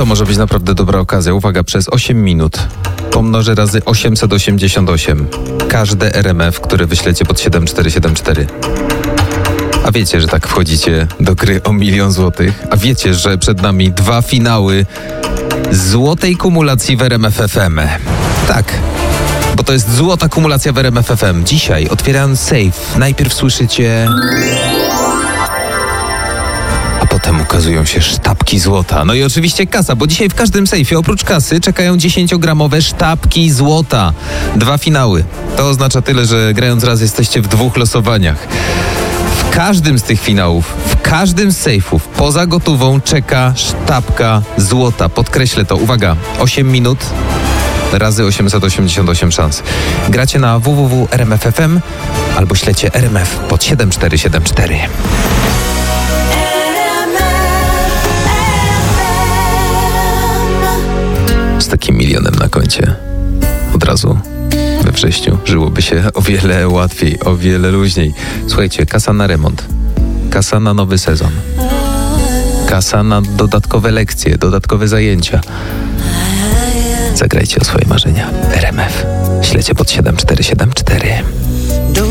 To może być naprawdę dobra okazja. Uwaga, przez 8 minut pomnożę razy 888 każde RMF, które wyślecie pod 7474. A wiecie, że tak wchodzicie do gry o 1 000 000 złotych? A wiecie, że przed nami 2 finały złotej kumulacji w RMF FM. Tak, bo to jest złota kumulacja w RMF FM. Dzisiaj otwieram safe. Najpierw słyszycie... a potem ukazują się sztabki złota. No i oczywiście kasa, bo dzisiaj w każdym sejfie oprócz kasy czekają 10-gramowe sztabki złota. 2 finały. To oznacza tyle, że grając raz jesteście w 2 losowaniach. W każdym z tych finałów, w każdym z sejfów poza gotową czeka sztabka złota. Podkreślę to. Uwaga, 8 minut razy 888 szans. Gracie na www.rmf.fm albo ślecie RMF pod 7474. Z takim milionem na koncie od razu we wrześniu żyłoby się o wiele łatwiej, o wiele luźniej. Słuchajcie, kasa na remont, kasa na nowy sezon, kasa na dodatkowe lekcje, dodatkowe zajęcia. Zagrajcie o swoje marzenia. RMF. Ślecie pod 7474.